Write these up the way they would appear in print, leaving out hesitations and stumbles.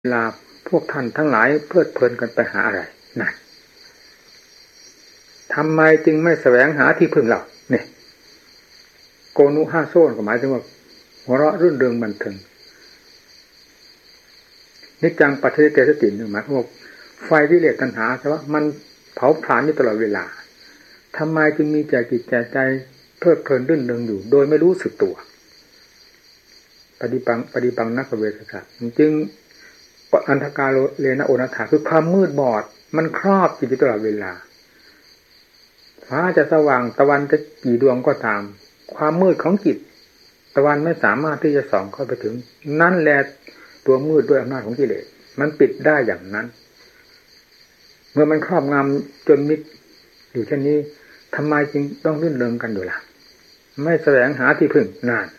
เวลาพวกท่านทั้งหลายเพลิดเพลินกันไปหาอะไรนั่นทำไมจึงไม่แสวงหาที่พึ่งเราเนี่ยโกนุห้าโซนก็หมายถึงว่าหัวเราะรื่นเริงบันเทิงนิจจังปัจเจเตสติหนึ่งหมายความว่าไฟวิเลศตัณหาใช่ไหมมันเผาผลาญอยู่ตลอดเวลาทำไมจึงมีแก่จิตแก่ใจเพลิดเพลินรื่นเริงอยู่โดยไม่รู้สึกตัวปฏิปังนักเวทศาสตร์จึงอันธกาเลนะโอนัฏฐาคือความมืดบอดมันครอบจิตอยู่ตลอดเวลาฟ้าจะสว่างตะวันจะกี่ดวงก็ตามความมืดของจิตตะวันไม่สามารถที่จะส่องเข้าไปถึงนั่นแหละตัวมืดด้วยอำนาจของกิเลสมันปิดได้อย่างนั้นเมื่อมันครอบงำจนมิดอยู่เช่นนี้ทำไมจึงต้องรื่นเริงกันอยู่ล่ะไม่แสวงหาที่พึ่งนาน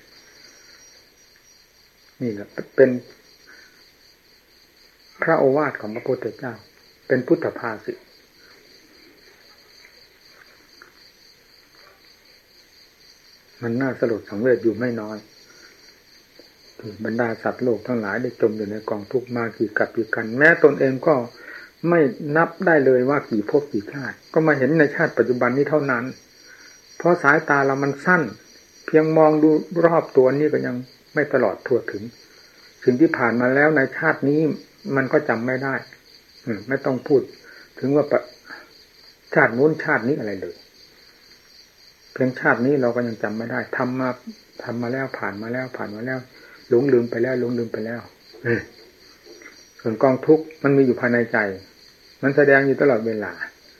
นี่แหละเป็นพระโอวาทของพระพุทธเจ้าเป็นพุทธภาษิตมันน่าสลดสังเวชอยู่ไม่น้อยบรรดาสัตว์โลกทั้งหลายได้จมอยู่ในกองทุกข์มากี่กับกี่กันแม้ตนเองก็ไม่นับได้เลยว่ากี่ภพกี่ชาติก็มาเห็นในชาติปัจจุบันนี้เท่านั้นเพราะสายตาเรามันสั้นเพียงมองดูรอบตัวนี้ก็ยังไม่ตลอดทั่วถึงสิ่งที่ผ่านมาแล้วในชาตินี้มันก็จำไม่ได้ไม่ต้องพูดถึงว่าชาตินู้นชาตินี้อะไรเลยเพียงชาตินี้เราก็ยังจำไม่ได้ทำมาแล้วผ่านมาแล้วหลงลืมไปแล้วส่วนกองทุกข์มันมีอยู่ภายในใจมันแสดงอยู่ตลอดเวลา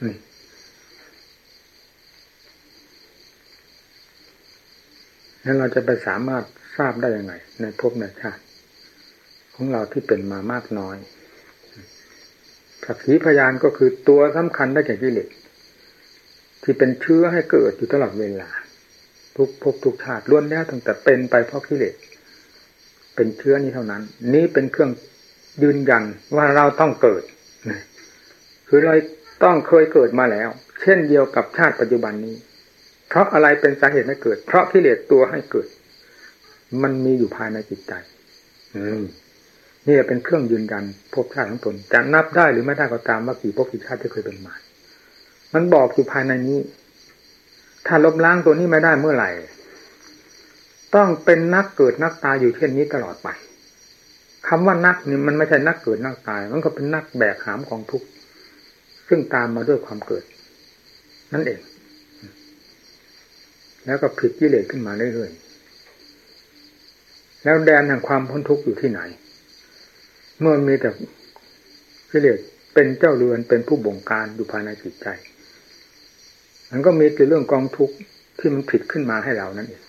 แล้วเราจะไปสามารถทราบได้ยังไงในภพในชาติของเราที่เป็นมามากน้อยสักขีพยานก็คือตัวสำคัญได้แก่กิเลสที่เป็นเชื้อให้เกิดอยู่ตลอดเวลาทุกภพทุกชาติล้วนแล้วตั้งแต่เป็นไปเพราะกิเลสเป็นเชื้อนี้เท่านั้นนี้เป็นเครื่องยืนยันว่าเราต้องเกิดคือเราต้องเคยเกิดมาแล้วเช่นเดียวกับชาติปัจจุบันนี้เพราะอะไรเป็นสาเหตุให้เกิดเพราะกิเลสตัวให้เกิดมันมีอยู่ภายในจิตใจนี่เป็นเครื่องยืนยันภพชาติของตนจะนับได้หรือไม่ได้ก็ตามว่ากี่ภพกี่ชาติที่เคยเป็นมามันบอกอยู่ภายในนี้ถ้าลบล้างตัวนี้ไม่ได้เมื่อไหร่ต้องเป็นนักเกิดนักตายอยู่เช่นนี้ตลอดไปคำว่านักนี่มันไม่ใช่นักเกิดนักตายมันก็เป็นนักแบกหามของทุกข์ซึ่งตามมาด้วยความเกิดนั่นเองแล้วก็ผิดกิเลสขึ้นมาเรื่อยๆแล้วแดนแห่งความพ้นทุกข์อยู่ที่ไหนเมื่อมีแต่กิเลสเป็นเจ้าเรือนเป็นผู้บงการอยู่ภายในจิตใจมันก็มีแต่เรื่องกองทุกข์ที่มันผิดขึ้นมาให้เรานั่นเอง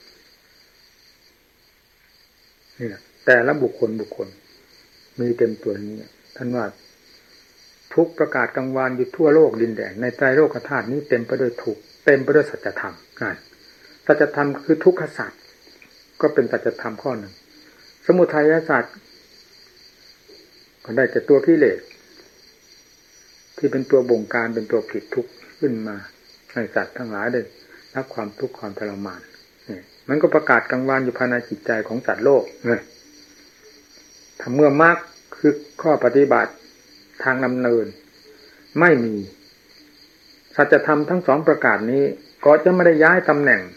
นี่แหละแต่ละบุคคลมีเต็มตัวนี้ท่านว่าทุกประกาศกังวานอยู่ทั่วโลกดินแดนในไตรโลกธาตุนี้เต็มไปด้วยทุกข์เต็มไปด้วยสัจธรรมนั่นสัจธรรมคือทุกขสัจก็เป็นสัจธรรมข้อหนึ่งสมุทัยสัจก็ได้จากตัวกิเลสที่เป็นตัวบงการเป็นตัวผิดทุกข์ขึ้นมาให้สัตว์ทั้งหลายได้รับความทุกข์ความทรมานมันก็ประกาศกังวานอยู่ภายในจิตใจของสัตว์โลกถ้าเมื่อมรรคคือข้อปฏิบัติทางดำเนินไม่มีสัจธรรมทั้งสองประกาศนี้ก็จะไม่ได้ย้ายตำแหน่ง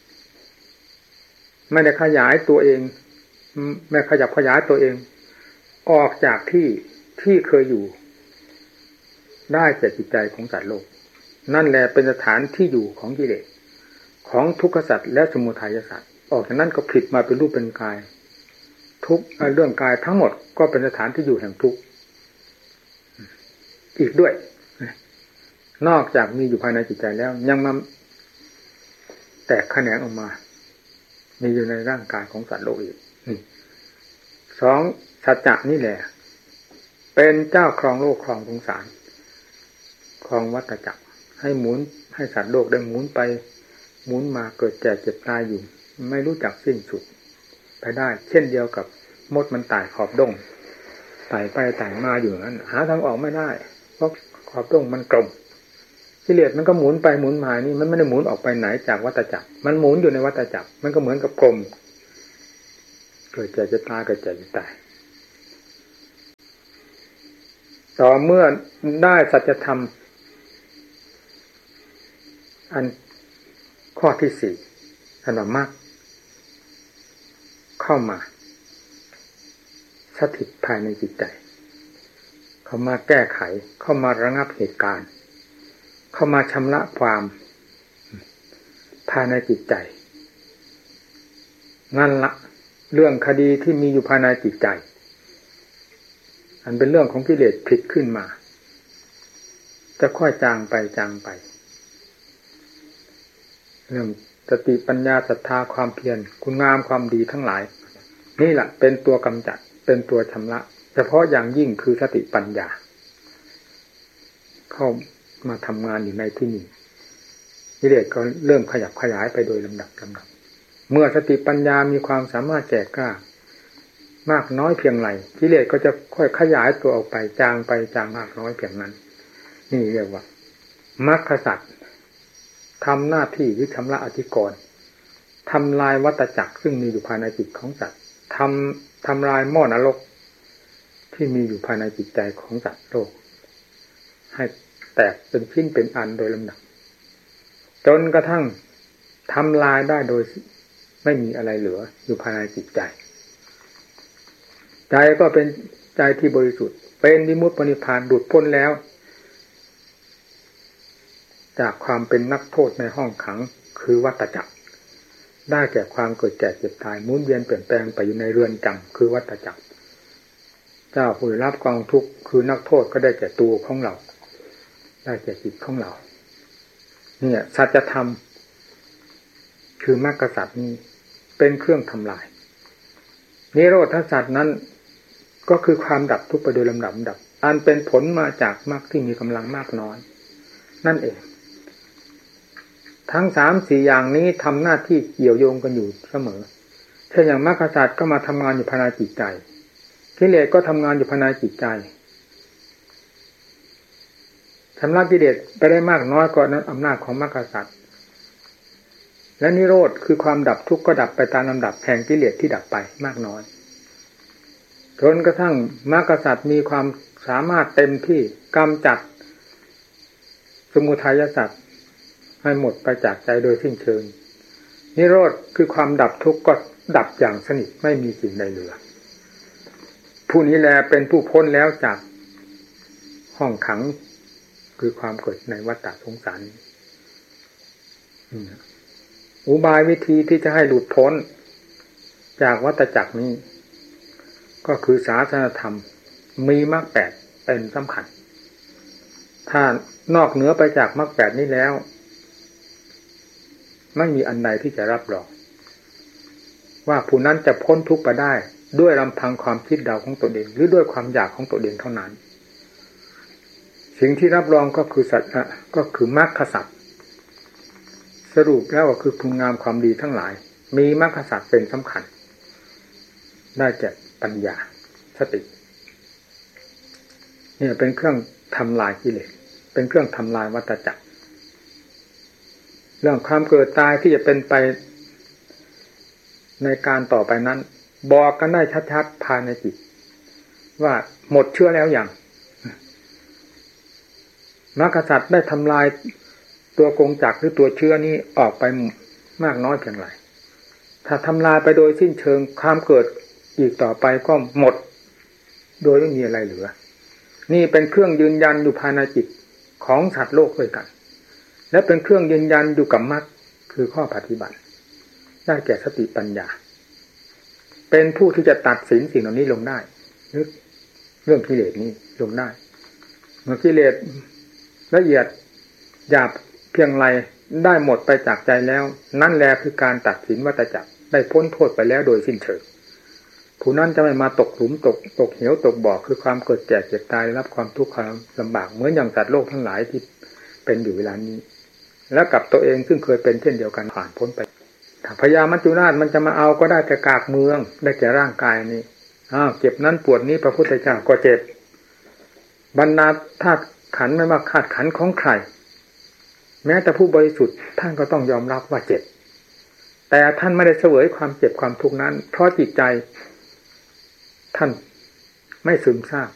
ไม่ได้ขยายตัวเองไม่ขยับขยายตัวเองออกจากที่เคยอยู่ได้แก่จิตใจของสัตว์โลกนั่นแหละเป็นสถานที่อยู่ของกิเลสของทุกขสัตว์และสมุทัยสัตว์ออกจากนั้นก็ผิดมาเป็นรูปเป็นกายทุกเรื่องกายทั้งหมดก็เป็นสถานที่อยู่แห่งทุกข์อีกด้วยนอกจากมีอยู่ภายในจิตใจแล้วยังมาแตกแขนงออกมามีอยู่ในร่างกายของสัตว์โลกอีกสองสัจจะนี่แหละเป็นเจ้าครองโลกครองสงสารครองวัฏจักรให้หมุนให้สัตว์โลกได้หมุนไปหมุนมาเกิดแก่เจ็บตายอยู่ไม่รู้จักสิ้นสุดไปได้เช่นเดียวกับมดมันไต่ขอบด้งไต่ไปไต่มาอยู่นั้นหาทางออกไม่ได้เพราะขอบด้งมันกลมกิเลสมันก็หมุนไปหมุนมานี่มันไม่ได้หมุนออกไปไหนจากวัฏจักรมันหมุนอยู่ในวัฏจักรมันก็เหมือนกับกลมเกิดแก่เจ็บตายเกิดแก่เจ็บตายต่อเมื่อได้สัจธรรมอันข้อที่สี่อันว่ามรรคเข้ามาสถิตภายในจิตใจเข้ามาแก้ไขเข้ามาระงับเหตุการณ์เข้ามาชำระความภายในจิตใจนั่นละเรื่องคดีที่มีอยู่ภายในจิตใจอันเป็นเรื่องของกิเลสผิดขึ้นมาจะค่อยจางไปเรื่องสติปัญญาศรัทธาความเพียรคุณงามความดีทั้งหลายนี่แหละเป็นตัวกำจัดเป็นตัวชำระเฉพาะอย่างยิ่งคือสติปัญญาเข้ามาทำงานอยู่ในที่นี้กิเลสก็เริ่มขยับขยายไปโดยลำดับเมื่อสติปัญญามีความสามารถแก่กล้ามากน้อยเพียงไรกิเลสก็จะค่อยขยายตัวออกไปจางมากน้อยเพียงนั้นนี่เรียกว่ามรรคสัตว์ทำหน้าที่หรือชำระอธิกรณ์ทำลายวัฏจักรซึ่งมีอยู่ภายในจิตของสัตว์ทำลายหม้อนรกที่มีอยู่ภายในจิตใจของสัตว์โลกให้แตกเป็นชิ้นเป็นอันโดยลำดับจนกระทั่งทำลายได้โดยไม่มีอะไรเหลืออยู่ภายในจิตใจใจก็เป็นใจที่บริสุทธิ์เป็นวิมุตตินิพพานหลุดพ้นแล้วจากความเป็นนักโทษในห้องขังคือวัฏจักรได้แก่ความเกิดแก่เจ็บตายหมุนเวียนเปลี่ยนแปลงไปอยู่ในเรือนจำคือวัฏจักรเจ้าผู้รับกองทุกข์คือนักโทษก็ได้แก่ตัวของเราได้แก่จิตของเราเนี่ยสัจธรรมคือมรรคสัตว์นี้เป็นเครื่องทำลายนิโรธสัตว์นั้นก็คือความดับทุกข์ไปโดยลำดับอันเป็นผลมาจากมรรคที่มีกำลังมากน้อยนั่นเองทั้ง3-4อย่างนี้ทำหน้าที่เกี่ยวโยงกันอยู่เสมอเช่นอย่างมรรคสัตว์ก็มาทำงานอยู่ภายในจิตใจกิเลสก็ทำงานอยู่ภายในจิตใจชำระกิเลสไปได้มากน้อยก็นั้นอำนาจของมรรคสัตว์และนิโรธคือความดับทุกข์ก็ดับไปตามลำดับแห่งกิเลสที่ดับไปมากน้อยจนกระทั่งมรรคสัตว์มีความสามารถเต็มที่กำจัดสมุทัยสัตว์ให้หมดไปจากใจโดยสิ้นเชิงนิโรธคือความดับทุกข์ก็ดับอย่างสนิทไม่มีสิ่งใดเหลือผู้นี้แลเป็นผู้พ้นแล้วจากห้องขังคือความเกิดในวัฏสงสารอุบายวิธีที่จะให้หลุดพ้นจากวัฏจักรนี้ก็คือศาสนธรรมมีมรรค8เป็นสำคัญถ้านอกเหนือไปจากมรรค8นี้แล้วไม่มีอันใดที่จะรับรองว่าผู้นั้นจะพ้นทุกข์ไปได้ด้วยลำพังความคิดเดาของตนเองหรือด้วยความอยากของตนเองเท่านั้นสิ่งที่รับรองก็คือสัจจะก็คือมรรคสัจสรุปแล้วก็คือคุณงามความดีทั้งหลายมีมรรคสัจเป็นสำคัญได้แก่ปัญญาสติเนี่ยเป็นเครื่องทำลายกิเลสเป็นเครื่องทำลายวัฏจักรเรื่องความเกิดตายที่จะเป็นไปในการต่อไปนั้นบอกกันได้ชัดๆภายในจิตว่าหมดเชื้อแล้วอย่างมรรคสัตว์ได้ทำลายตัวกงจักรหรือตัวเชื้อนี้ออกไปมากน้อยเพียงไรถ้าทำลายไปโดยสิ้นเชิงความเกิดอีกต่อไปก็หมดโดยไม่มีอะไรเหลือนี่เป็นเครื่องยืนยันอยู่ภายในจิตของสัตว์โลกด้วยกันและเป็นเครื่องยืนยันอยู่กับมรรคคือข้อปฏิบัติได้แก่สติปัญญาเป็นผู้ที่จะตัดสินสิ่งเหล่านี้ลงได้เรื่องกิเลสนี้ลงได้เมื่อกิเลสละเอียดหยาบเพียงไรได้หมดไปจากใจแล้วนั่นแหละคือการตัดสินวัฏจักรได้พ้นโทษไปแล้วโดยสิ้นเชิงผู้นั้นจะไม่มาตกหลุมตกเหวตกบ่อคือความเกิดแก่เจ็บตายรับความทุกข์ความลำบากเหมือนอย่างสัตว์โลกทั้งหลายที่เป็นอยู่เวลานี้แล้วกับตัวเองซึ่งเคยเป็นเช่นเดียวกันผ่านพ้นไปถ้าพญามัจจุราชมันจะมาเอาก็ได้แต่กากเมืองได้แก่ร่างกายนี้เจ็บนั้นปวดนี้พระพุทธเจ้าก็เจ็บบรรดาธาตุขันธ์ไม่ว่าธาตุขันธ์ของใครแม้แต่ผู้บริสุทธิ์ท่านก็ต้องยอมรับว่าเจ็บแต่ท่านไม่ได้เสวยความเจ็บความทุกข์นั้นเพราะจิตใจท่านไม่ซึมซาบ